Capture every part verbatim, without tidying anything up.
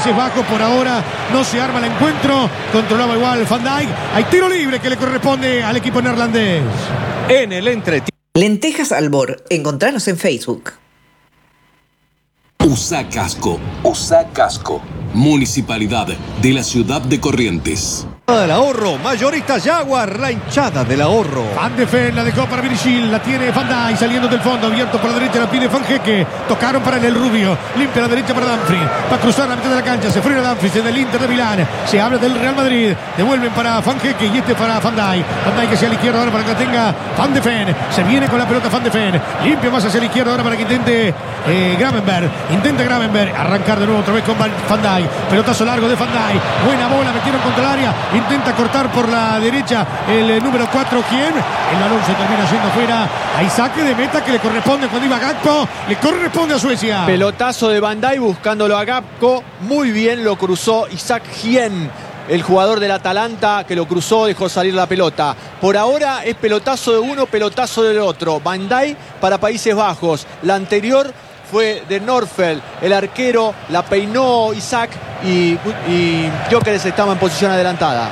Países Bajos. Por ahora no se arma el encuentro. Controlaba igual Van Dijk. Hay tiro libre que le corresponde al equipo neerlandés. En el entretiempo. Lentejas Albor. Encontranos en Facebook. Usa casco. Usa casco. Municipalidad de la ciudad de Corrientes. Del ahorro, mayorista Jaguar, la hinchada del ahorro. Van de Ven la dejó para Virgil, la tiene Van Dijk saliendo del fondo, abierto por la derecha, la pide Van Hecke. Tocaron para el Rubio, limpia la derecha para Dumfries, va a cruzar la mitad de la cancha, se frena Dumfries en el Inter de Milán, se habla del Real Madrid, devuelven para Van Hecke y este para Van Dijk. Van Dijk hacia la izquierda ahora para que la tenga Van de Ven, se viene con la pelota Van de Ven, limpia más hacia la izquierda ahora para que intente eh, Gravenberg, intenta Gravenberg, arrancar de nuevo otra vez con Van Dijk, pelotazo largo de Van Dijk, buena bola, metieron contra el área. Intenta cortar por la derecha el eh, número cuatro, ¿quién? El balón se termina yendo fuera. Hay saque de meta que le corresponde cuando iba Gakpo. Le corresponde a Suecia. Pelotazo de Van Dijk buscándolo a Gakpo. Muy bien lo cruzó Isaac Hien, el jugador del Atalanta, que lo cruzó, dejó salir la pelota. Por ahora es pelotazo de uno, pelotazo del otro. Van Dijk para Países Bajos. La anterior fue de Norfeld, el arquero, la peinó Isaac y, y Gyökeres estaba en posición adelantada.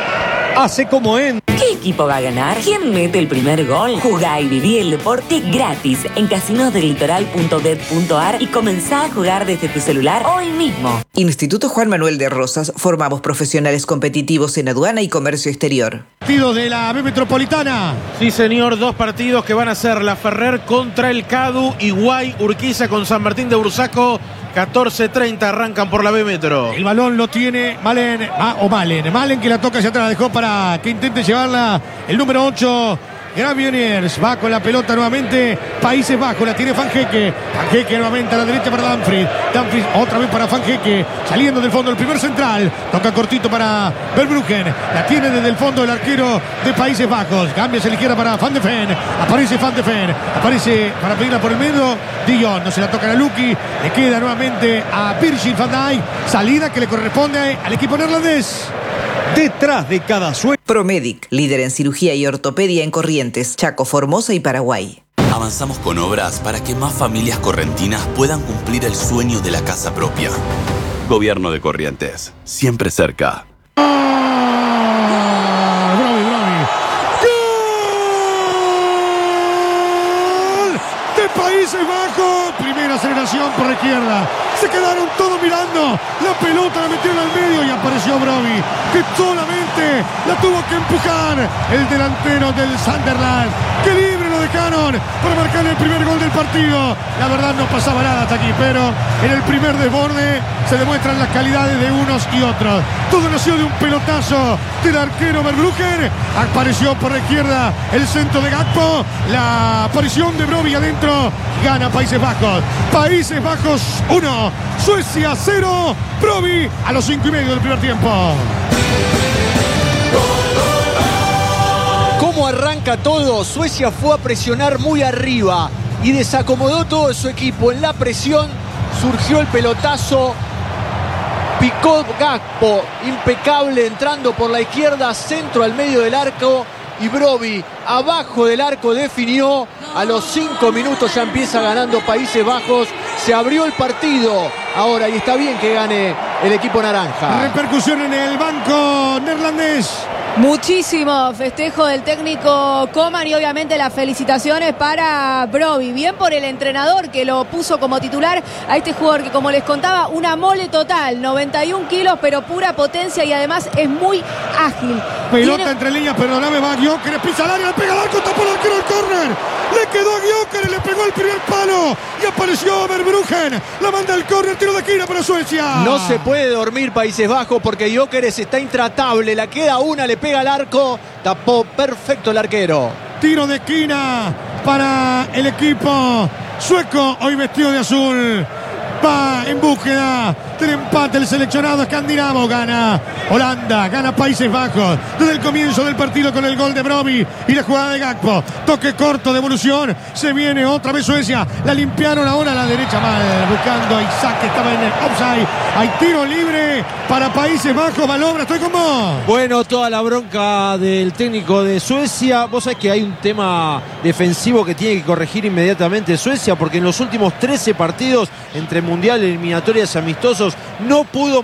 Hace como en... ¿Qué equipo va a ganar? ¿Quién mete el primer gol? Jugá y viví el deporte gratis en casinos del litoral punto bet punto ar y comenzá a jugar desde tu celular hoy mismo. Instituto Juan Manuel de Rosas. Formamos profesionales competitivos en aduana y comercio exterior. Partido de la B Metropolitana. Sí, señor, dos partidos que van a ser la Ferrer contra el Cadu y Guay Urquiza con San Martín de Bursaco. catorce treinta arrancan por la B Metro. El balón lo tiene Malen, ah, o Malen. Malen que la toca hacia atrás, dejó para que intente llevarla el número ocho. Gravioniers va con la pelota nuevamente. Países Bajos, la tiene Van Hecke. Van Hecke nuevamente a la derecha para Dumfries. Dumfries otra vez para Van Hecke. Saliendo del fondo el primer central. Toca cortito para Verbruggen. La tiene desde el fondo el arquero de Países Bajos. Cambia hacia la izquierda para Van de Ven. Aparece Van de Ven. Aparece para pedirla por el medio. Dion. No se la toca a Luki. Le queda nuevamente a Virgil van Dijk. Salida que le corresponde al equipo neerlandés. Detrás de cada sueño. Promedic, líder en cirugía y ortopedia en Corrientes, Chaco, Formosa y Paraguay. Avanzamos con obras para que más familias correntinas puedan cumplir el sueño de la casa propia. Gobierno de Corrientes, siempre cerca. ¡Ah! ¡Brovi, brovi! ¡Gol! De Países Bajos. Primera aceleración por la izquierda. Se quedaron todos mirando. La pelota la metieron al medio y apareció Brovi, que solamente la tuvo que empujar el delantero del Sunderland. ¡Qué libre lo dejaron para marcar el primer gol del partido! La verdad no pasaba nada hasta aquí, pero en el primer desborde se demuestran las calidades de unos y otros. Todo nació de un pelotazo del arquero Verbruggen. Apareció por la izquierda el centro de Gakpo. La aparición de Brovi adentro. Gana Países Bajos. Países Bajos uno. Suecia cero. Brovi a los cinco y medio del primer tiempo. ¿Cómo arranca todo? Suecia fue a presionar muy arriba y desacomodó todo su equipo. En la presión surgió el pelotazo. Picó Gakpo, impecable, entrando por la izquierda, centro al medio del arco. Y Brovi, abajo del arco, definió. A los cinco minutos ya empieza ganando Países Bajos. Se abrió el partido ahora y está bien que gane el equipo naranja. Repercusión en el banco neerlandés. Muchísimo festejo del técnico Koeman y obviamente las felicitaciones para Brovi. Bien por el entrenador que lo puso como titular a este jugador que, como les contaba, una mole total, noventa y un kilos, pero pura potencia y además es muy ágil. Pelota Tiene... entre líneas, perdóname, va Gyökeres, pisa al área, le pega al arco, tapó el arquero el córner. Le quedó a Gyökeres, le pegó el primer palo y apareció Verbruggen. La manda al córner, tiro de esquina para Suecia. No se puede dormir Países Bajos porque Gyökeres está intratable. La queda una, le pega al arco, tapó perfecto el arquero. Tiro de esquina para el equipo sueco, hoy vestido de azul. Va en búsqueda del empate el seleccionado escandinavo. Gana Holanda, gana Países Bajos desde el comienzo del partido con el gol de Brovi y la jugada de Gakpo. Toque corto, devolución. Se viene otra vez Suecia. La limpiaron ahora a la derecha mal, buscando a Isaac que estaba en el offside. Hay tiro libre para Países Bajos. Malobra, estoy con vos. Bueno, toda la bronca del técnico de Suecia. Vos sabés que hay un tema defensivo que tiene que corregir inmediatamente Suecia, porque en los últimos trece partidos entre mundial y eliminatorias amistosos no pudo